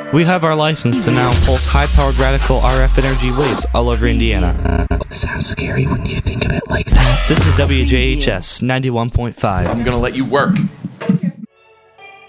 We have our license to now pulse high-powered radical RF energy waves all over Indiana. Sounds scary when you think of it like that. This is WJHS 91.5. I'm gonna let you work.